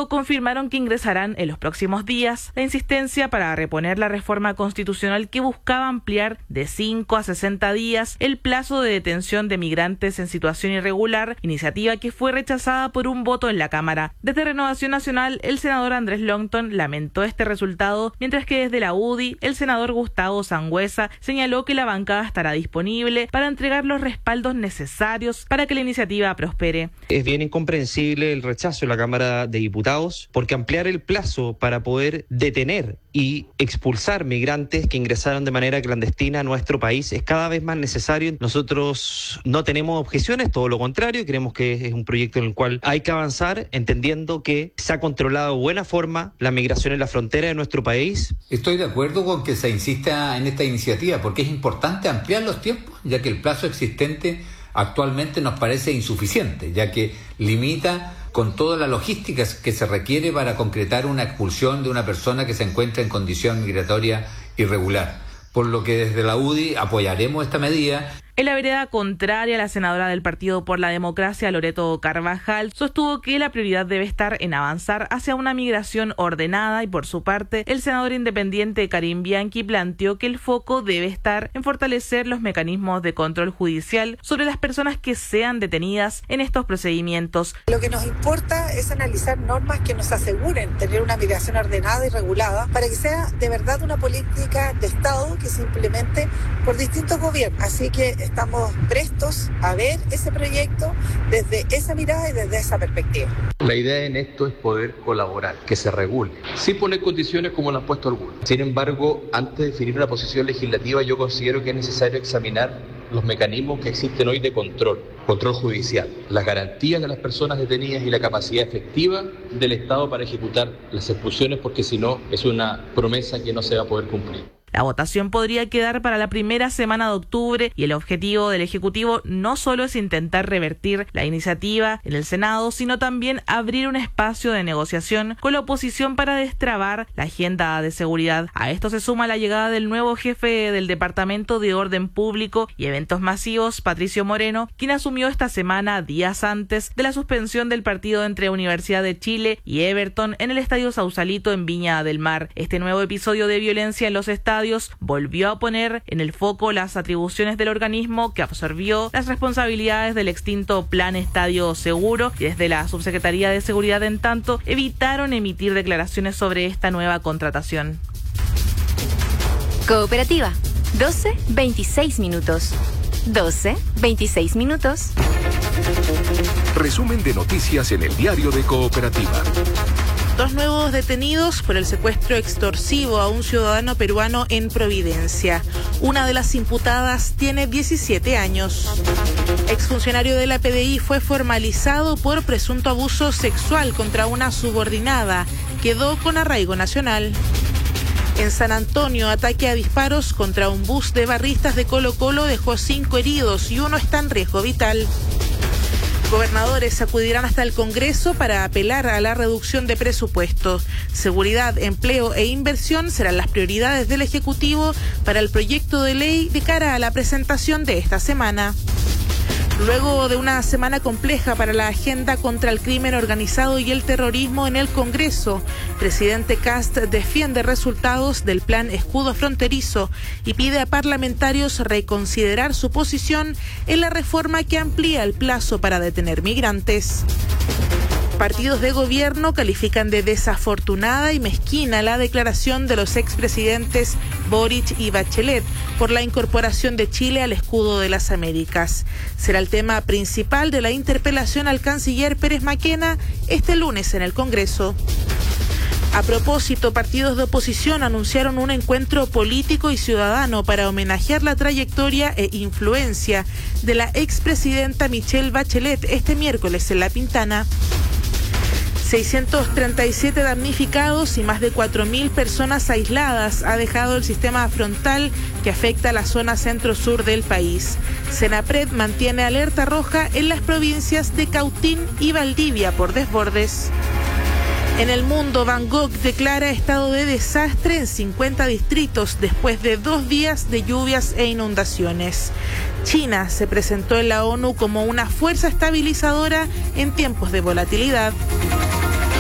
Ejecutivo confirmaron que ingresarán en los próximos días la insistencia para reponer la reforma constitucional que buscaba ampliar de 5 a 60 días el plazo de detención de migrantes en situación irregular, iniciativa que fue rechazada por un voto en la Cámara. Desde Renovación Nacional, el senador Andrés Longton lamentó este resultado, mientras que desde la UDI, el senador Gustavo Sangüesa señaló que la bancada estará disponible para entregar los respaldos necesarios para que la iniciativa prospere. Es bien incomprensible el rechazo de la Cámara de Diputados, porque ampliar el plazo para poder detener y expulsar migrantes que ingresaron de manera clandestina a nuestro país es cada vez más necesario. Nosotros no tenemos objeciones, todo lo contrario, creemos que es un proyecto en el cual hay que avanzar, entendiendo que se ha controlado de buena forma la migración en la frontera de nuestro país. Estoy de acuerdo con que se insista en esta iniciativa, porque es importante ampliar los tiempos, ya que el plazo existente actualmente nos parece insuficiente, ya que limita con toda la logística que se requiere para concretar una expulsión de una persona que se encuentra en condición migratoria irregular. Por lo que desde la UDI apoyaremos esta medida. En la vereda contraria, la senadora del Partido por la Democracia, Loreto Carvajal, sostuvo que la prioridad debe estar en avanzar hacia una migración ordenada y, por su parte, el senador independiente Karim Bianchi planteó que el foco debe estar en fortalecer los mecanismos de control judicial sobre las personas que sean detenidas en estos procedimientos. Lo que nos importa es analizar normas que nos aseguren tener una migración ordenada y regulada para que sea de verdad una política de Estado que se implemente por distintos gobiernos. Así que estamos prestos a ver ese proyecto desde esa mirada y desde esa perspectiva. La idea en esto es poder colaborar, que se regule, sin poner condiciones como lo han puesto algunos. Sin embargo, antes de definir una posición legislativa, yo considero que es necesario examinar los mecanismos que existen hoy de control judicial, las garantías de las personas detenidas y la capacidad efectiva del Estado para ejecutar las expulsiones, porque si no, es una promesa que no se va a poder cumplir. La votación podría quedar para la primera semana de octubre y el objetivo del Ejecutivo no solo es intentar revertir la iniciativa en el Senado, sino también abrir un espacio de negociación con la oposición para destrabar la agenda de seguridad. A esto se suma la llegada del nuevo jefe del Departamento de Orden Público y Eventos Masivos, Patricio Moreno, quien asumió esta semana días antes de la suspensión del partido entre Universidad de Chile y Everton en el Estadio Sausalito en Viña del Mar. Este nuevo episodio de violencia en los estadios volvió a poner en el foco las atribuciones del organismo que absorbió las responsabilidades del extinto Plan Estadio Seguro, y desde la Subsecretaría de Seguridad, en tanto, evitaron emitir declaraciones sobre esta nueva contratación. Cooperativa, 12:26 minutos. 12:26 minutos. Resumen de noticias en el diario de Cooperativa. 2 nuevos detenidos por el secuestro extorsivo a un ciudadano peruano en Providencia. Una de las imputadas tiene 17 años. Exfuncionario de la PDI fue formalizado por presunto abuso sexual contra una subordinada. Quedó con arraigo nacional. En San Antonio, ataque a disparos contra un bus de barristas de Colo-Colo dejó 5 heridos y 1 está en riesgo vital. Gobernadores acudirán hasta el Congreso para apelar a la reducción de presupuesto. Seguridad, empleo e inversión serán las prioridades del Ejecutivo para el proyecto de ley de cara a la presentación de esta semana. Luego de una semana compleja para la agenda contra el crimen organizado y el terrorismo en el Congreso, presidente Kast defiende resultados del plan Escudo Fronterizo y pide a parlamentarios reconsiderar su posición en la reforma que amplía el plazo para detener migrantes. Partidos de gobierno califican de desafortunada y mezquina la declaración de los expresidentes Boric y Bachelet por la incorporación de Chile al escudo de las Américas. Será el tema principal de la interpelación al canciller Pérez Maquena este lunes en el Congreso. A propósito, partidos de oposición anunciaron un encuentro político y ciudadano para homenajear la trayectoria e influencia de la expresidenta Michelle Bachelet este miércoles en La Pintana. 637 damnificados y más de 4.000 personas aisladas ha dejado el sistema frontal que afecta a la zona centro-sur del país. Senapred mantiene alerta roja en las provincias de Cautín y Valdivia por desbordes. En el mundo, Bangkok declara estado de desastre en 50 distritos después de 2 días de lluvias e inundaciones. China se presentó en la ONU como una fuerza estabilizadora en tiempos de volatilidad.